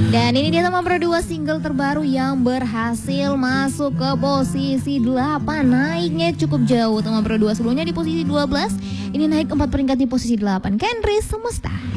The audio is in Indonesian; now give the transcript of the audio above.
Dan ini dia Teman Pro 2 single terbaru yang berhasil masuk ke posisi 8. Naiknya cukup jauh Teman Pro 2, sebelumnya di posisi 12. Ini naik 4 peringkat di posisi 8. Kenris Semesta.